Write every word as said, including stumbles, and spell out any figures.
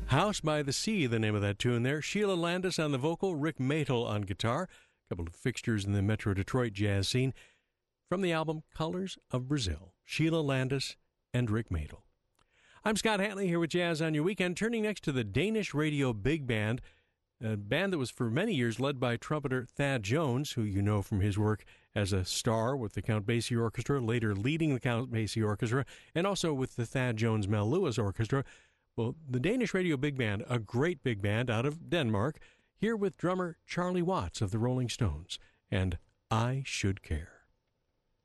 House by the Sea, the name of that tune there. Sheila Landis on the vocal, Rick Matel on guitar, a couple of fixtures in the Metro Detroit jazz scene. From the album Colors of Brazil, Sheila Landis and Rick Matel. I'm Scott Hanley here with Jazz on Your Weekend, turning next to the Danish Radio Big Band, a band that was for many years led by trumpeter Thad Jones, who you know from his work as a star with the Count Basie Orchestra, later leading the Count Basie Orchestra, and also with the Thad Jones Mel Lewis Orchestra. Well, the Danish Radio Big Band, a great big band out of Denmark, here with drummer Charlie Watts of the Rolling Stones, and I Should Care.